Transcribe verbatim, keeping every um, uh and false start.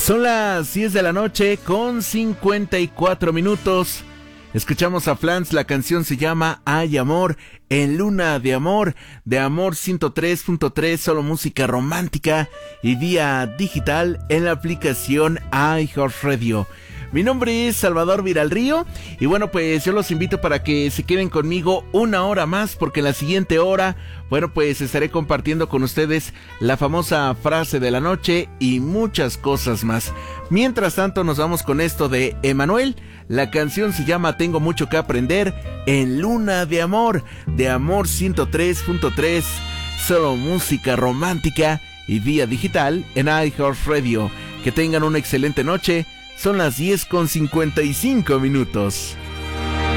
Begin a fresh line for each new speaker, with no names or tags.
Son las diez de la noche con cincuenta y cuatro minutos. Escuchamos a Flans, la canción se llama Hay Amor en Luna de Amor, de Amor ciento tres punto tres, solo música romántica y vía digital en la aplicación iHeartRadio. Mi nombre es Salvador Viralrío y bueno, pues yo los invito para que se queden conmigo una hora más, porque en la siguiente hora, bueno, pues estaré compartiendo con ustedes la famosa frase de la noche y muchas cosas más. Mientras tanto nos vamos con esto de Emanuel. La canción se llama Tengo Mucho que Aprender en Luna de Amor, de Amor ciento tres punto tres, solo música romántica y vía digital en iHeartRadio. Que tengan una excelente noche. Son las diez con cincuenta y cinco minutos.